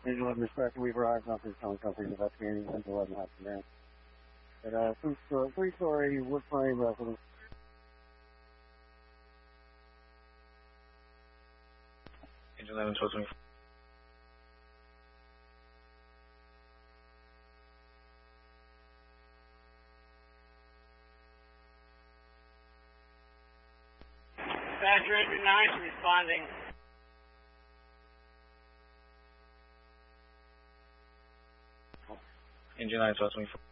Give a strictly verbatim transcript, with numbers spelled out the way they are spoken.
Engine eleven dispatcher, we've arrived, nothing's telling company investigating Engine eleven House Command. At uh, three-story, three-story wood frame residence. Engine eleven, twelve twenty-four. Dispatcher Engine nine responding. Engine nine, twelve twenty-four.